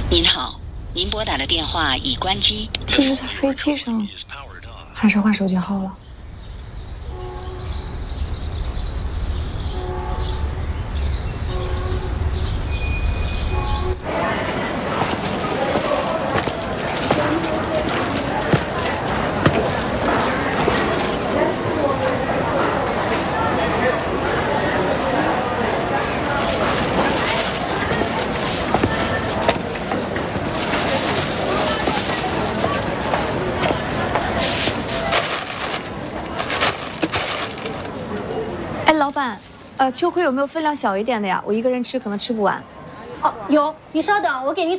您好，您拨打的电话已关机。 这是在飞机上，还是换手机号了？哎，老板，秋葵有没有分量小一点的呀？我一个人吃可能吃不完。 哦，有，你稍等，我给你。